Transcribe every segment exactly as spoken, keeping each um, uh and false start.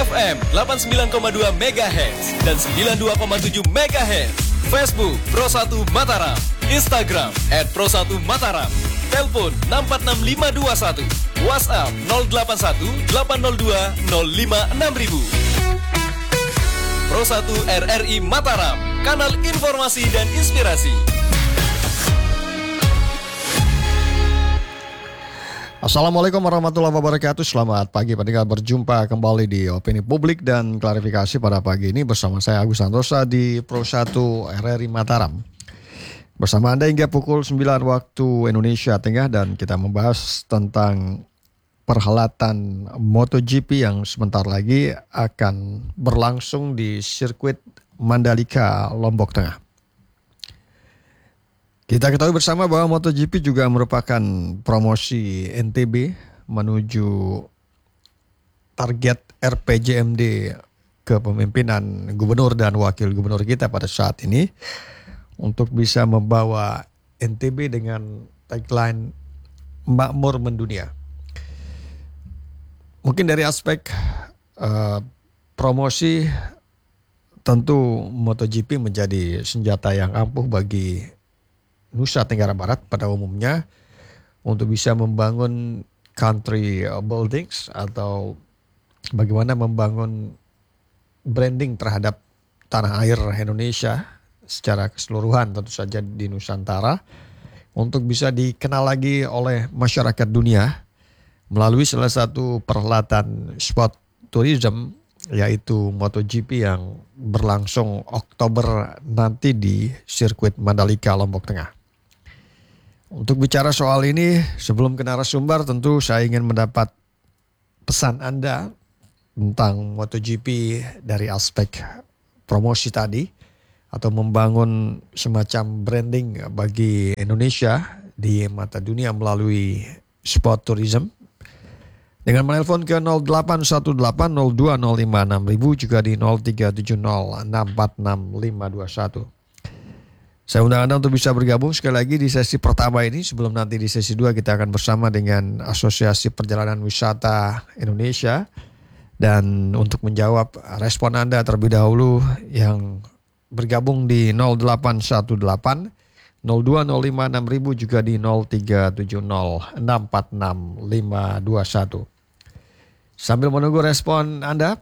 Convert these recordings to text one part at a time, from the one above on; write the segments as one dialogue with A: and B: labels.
A: F M delapan puluh sembilan koma dua megahertz dan sembilan puluh dua koma tujuh megahertz. Facebook Pro satu Mataram. Instagram at Pro satu Mataram. Telepon enam empat enam lima dua satu. WhatsApp nol delapan satu delapan nol dua nol lima enam ribu. Pro satu R R I Mataram, kanal informasi dan inspirasi.
B: Assalamualaikum warahmatullahi wabarakatuh. Selamat pagi pendengar, berjumpa kembali di Opini Publik dan Klarifikasi pada pagi ini bersama saya Agus Santosa di Pro satu R R I Mataram. Bersama Anda hingga pukul sembilan waktu Indonesia Tengah, dan kita membahas tentang perhelatan MotoGP yang sebentar lagi akan berlangsung di sirkuit Mandalika, Lombok Tengah. Kita ketahui bersama bahwa MotoGP juga merupakan promosi N T B menuju target R P J M D kepemimpinan gubernur dan wakil gubernur kita pada saat ini untuk bisa membawa N T B dengan tagline makmur mendunia. Mungkin dari aspek uh, promosi, tentu MotoGP menjadi senjata yang ampuh bagi Nusa Tenggara Barat pada umumnya untuk bisa membangun country buildings atau bagaimana membangun branding terhadap tanah air Indonesia secara keseluruhan, tentu saja di Nusantara, untuk bisa dikenal lagi oleh masyarakat dunia melalui salah satu perhelatan sport tourism, yaitu MotoGP yang berlangsung Oktober nanti di sirkuit Mandalika, Lombok Tengah. Untuk bicara soal ini, sebelum ke narasumber, tentu saya ingin mendapat pesan Anda tentang MotoGP dari aspek promosi tadi, atau membangun semacam branding bagi Indonesia di mata dunia melalui sport tourism. Dengan menelpon ke nol delapan satu delapan nol dua nol lima enam ribu, juga di nol tiga tujuh nol enam empat enam lima dua satu. Saya undang Anda untuk bisa bergabung sekali lagi di sesi pertama ini, sebelum nanti di sesi dua kita akan bersama dengan Asosiasi Perjalanan Wisata Indonesia. Dan untuk menjawab respon Anda terlebih dahulu yang bergabung di nol delapan satu delapan nol dua nol lima enam ribu, juga di nol tiga tujuh nol enam empat enam lima dua satu. Sambil menunggu respon Anda,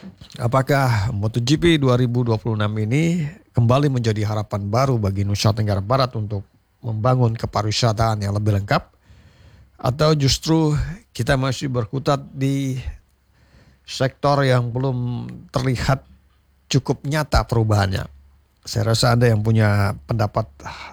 B: apakah MotoGP dua ribu dua puluh enam ini kembali menjadi harapan baru bagi Nusa Tenggara Barat untuk membangun kepariwisataan yang lebih lengkap, atau justru kita masih berkutat di sektor yang belum terlihat cukup nyata perubahannya? Saya rasa Anda yang punya pendapat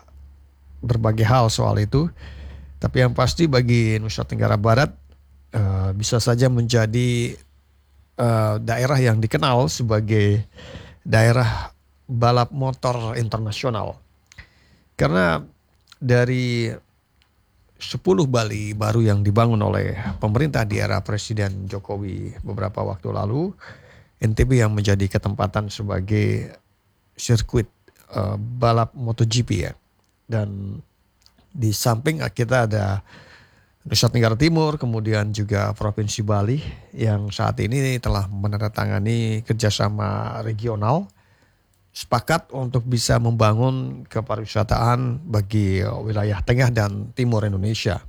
B: berbagai hal soal itu, tapi yang pasti bagi Nusa Tenggara Barat uh, bisa saja menjadi uh, daerah yang dikenal sebagai daerah balap motor internasional, karena dari sepuluh Bali baru yang dibangun oleh pemerintah di era Presiden Jokowi beberapa waktu lalu, N T B yang menjadi ketempatan sebagai sirkuit uh, balap MotoGP ya. Dan di samping kita ada Nusa Tenggara Timur, kemudian juga Provinsi Bali yang saat ini telah menandatangani kerjasama regional, sepakat untuk bisa membangun kepariwisataan bagi wilayah tengah dan timur Indonesia.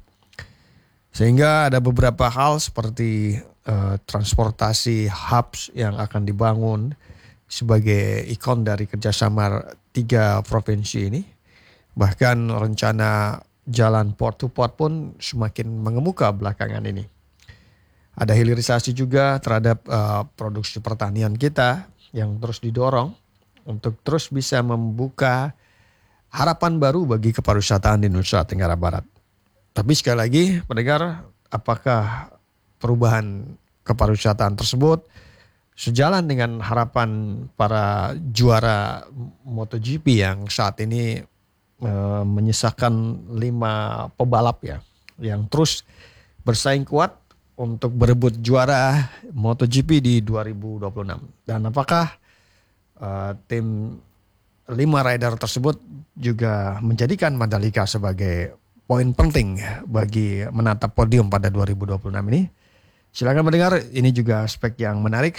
B: Sehingga ada beberapa hal seperti uh, transportasi hubs yang akan dibangun sebagai ikon dari kerjasama tiga provinsi ini. Bahkan rencana jalan port to port pun semakin mengemuka belakangan ini. Ada hilirisasi juga terhadap uh, produksi pertanian kita yang terus didorong untuk terus bisa membuka harapan baru bagi kepariwisataan di Nusa Tenggara Barat. Tapi sekali lagi pendengar, apakah perubahan kepariwisataan tersebut sejalan dengan harapan para juara MotoGP yang saat ini e, menyisakan lima pebalap ya, yang terus bersaing kuat untuk berebut juara MotoGP di dua ribu dua puluh enam. Dan apakah Uh, tim lima rider tersebut juga menjadikan Mandalika sebagai poin penting bagi menatap podium pada dua ribu dua puluh enam ini? Silakan mendengar, ini juga aspek yang menarik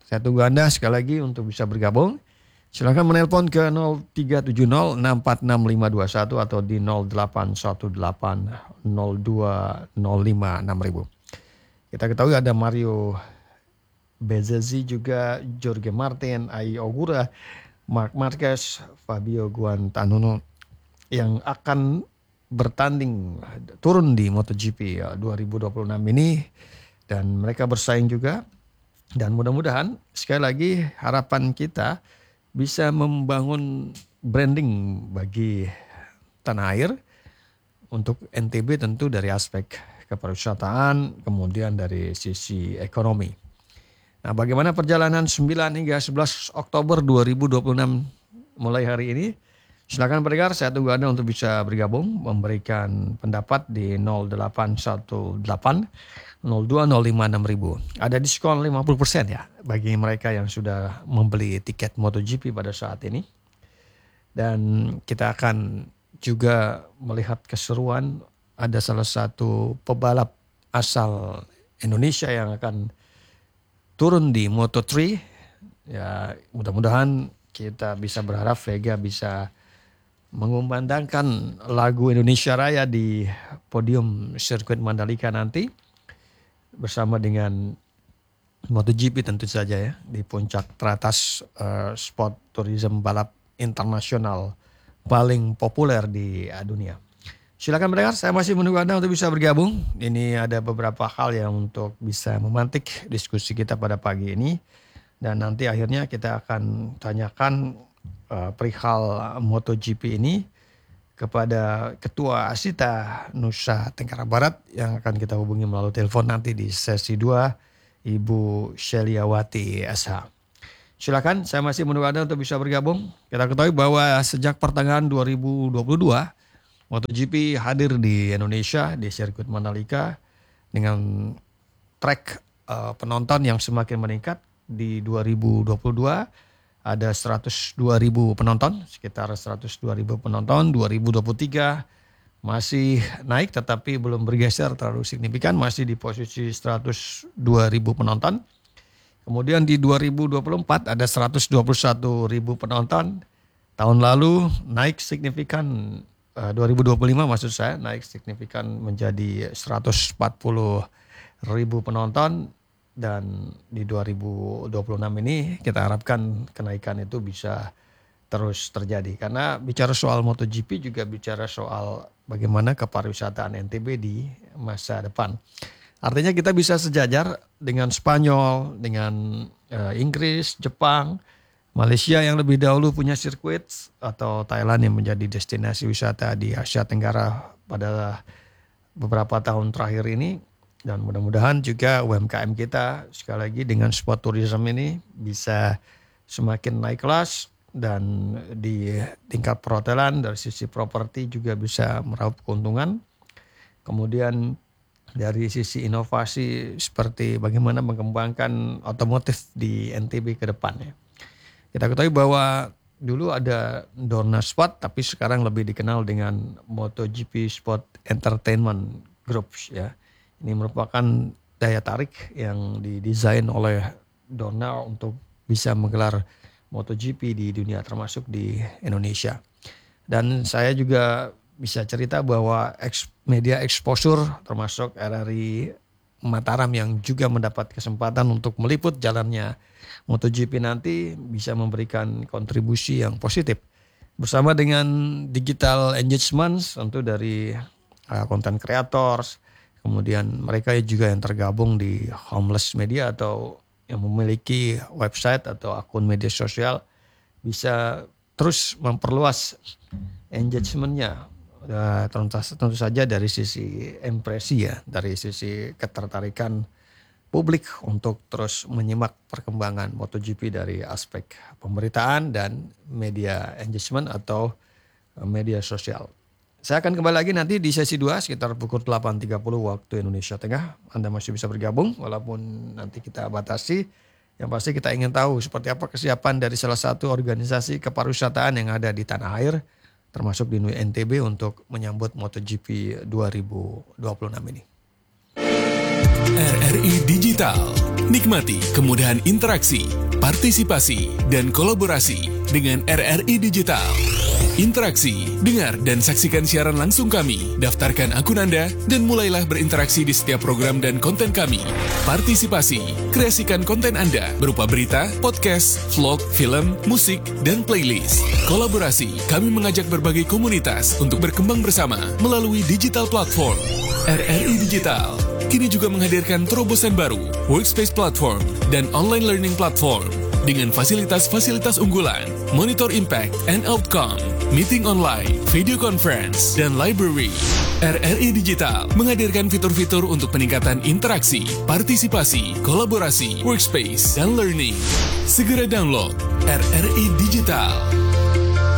B: Saya tunggu Anda sekali lagi untuk bisa bergabung. Silakan menelpon ke nol tiga tujuh nol enam empat enam lima dua satu atau di nol delapan satu delapan nol dua nol lima enam ribu. Kita ketahui ada Mario Bezzecchi juga, Jorge Martin, Ai Ogura, Marc Marquez, Fabio Quartararo yang akan bertanding turun di MotoGP dua ribu dua puluh enam ini, dan mereka bersaing juga. Dan mudah-mudahan sekali lagi harapan kita bisa membangun branding bagi tanah air untuk N T B, tentu dari aspek kepariwisataan, kemudian dari sisi ekonomi. Nah, bagaimana perjalanan sembilan hingga sebelas Oktober dua ribu dua puluh enam mulai hari ini? Silakan pendengar, saya tunggu Anda untuk bisa bergabung, memberikan pendapat di nol delapan satu delapan nol dua nol lima enam ribu. Ada diskon lima puluh persen ya bagi mereka yang sudah membeli tiket MotoGP pada saat ini. Dan kita akan juga melihat keseruan, ada salah satu pebalap asal Indonesia yang akan turun di Moto tiga. Ya, mudah-mudahan kita bisa berharap Vega bisa mengumandangkan lagu Indonesia Raya di podium sirkuit Mandalika nanti bersama dengan MotoGP tentu saja ya, di puncak teratas uh, sport tourism balap internasional paling populer di uh, dunia. Silakan mendengar, saya masih menunggu Anda untuk bisa bergabung. Ini ada beberapa hal yang untuk bisa memantik diskusi kita pada pagi ini. Dan nanti akhirnya kita akan tanyakan uh, perihal MotoGP ini kepada Ketua Asita Nusa Tenggara Barat yang akan kita hubungi melalui telepon nanti di sesi dua, Ibu Shelyawati S H. Silakan, saya masih menunggu Anda untuk bisa bergabung. Kita ketahui bahwa sejak pertengahan dua ribu dua puluh dua, MotoGP hadir di Indonesia di sirkuit Mandalika dengan trek uh, penonton yang semakin meningkat. Di dua ribu dua puluh dua ada seratus dua ribu penonton, sekitar seratus dua ribu penonton. Dua ribu dua puluh tiga masih naik tetapi belum bergeser terlalu signifikan, masih di posisi seratus dua ribu penonton. Kemudian di dua ribu dua puluh empat ada seratus dua puluh satu ribu penonton. Tahun lalu naik signifikan, dua ribu dua puluh lima maksud saya, naik signifikan menjadi seratus empat puluh ribu penonton. Dan di dua ribu dua puluh enam ini kita harapkan kenaikan itu bisa terus terjadi. Karena bicara soal MotoGP juga bicara soal bagaimana kepariwisataan N T B di masa depan. Artinya kita bisa sejajar dengan Spanyol, dengan uh, Inggris, Jepang, Malaysia yang lebih dahulu punya sirkuit, atau Thailand yang menjadi destinasi wisata di Asia Tenggara pada beberapa tahun terakhir ini. Dan mudah-mudahan juga U M K M kita sekali lagi dengan sport tourism ini bisa semakin naik kelas, dan di tingkat perhotelan dari sisi properti juga bisa meraup keuntungan. Kemudian dari sisi inovasi seperti bagaimana mengembangkan otomotif di N T B ke depannya. Kita ketahui bahwa dulu ada Dorna Sport, tapi sekarang lebih dikenal dengan MotoGP Sport Entertainment Group ya. Ini merupakan daya tarik yang didesain oleh Dorna untuk bisa menggelar MotoGP di dunia termasuk di Indonesia. Dan saya juga bisa cerita bahwa media exposure termasuk R R I Mataram yang juga mendapat kesempatan untuk meliput jalannya MotoGP nanti bisa memberikan kontribusi yang positif. Bersama dengan digital engagement tentu dari uh, content creators, kemudian mereka juga yang tergabung di Homeless Media atau yang memiliki website atau akun media sosial bisa terus memperluas engagementnya. Ya, tentu, tentu saja dari sisi impresi ya, dari sisi ketertarikan publik untuk terus menyimak perkembangan MotoGP dari aspek pemberitaan dan media engagement atau media sosial. Saya akan kembali lagi nanti di sesi dua sekitar pukul delapan tiga puluh waktu Indonesia Tengah. Anda masih bisa bergabung walaupun nanti kita batasi. Yang pasti kita ingin tahu seperti apa kesiapan dari salah satu organisasi kepariwisataan yang ada di tanah air, termasuk di N T B untuk menyambut MotoGP dua ribu dua puluh enam ini.
C: R R I Digital, Nikmati kemudahan interaksi, partisipasi, dan kolaborasi dengan R R I Digital. Interaksi, dengar dan saksikan siaran langsung kami, daftarkan akun Anda, dan mulailah berinteraksi di setiap program dan konten kami. Partisipasi, kreasikan konten Anda berupa berita, podcast, vlog, film, musik, dan playlist. Kolaborasi, kami mengajak berbagai komunitas untuk berkembang bersama melalui digital platform. R R I Digital kini juga menghadirkan terobosan baru, workspace platform, dan online learning platform dengan fasilitas-fasilitas unggulan, monitor impact and outcome, meeting online, video conference, dan library. R R I Digital menghadirkan fitur-fitur untuk peningkatan interaksi, partisipasi, kolaborasi, workspace, dan learning. Segera download R R I Digital.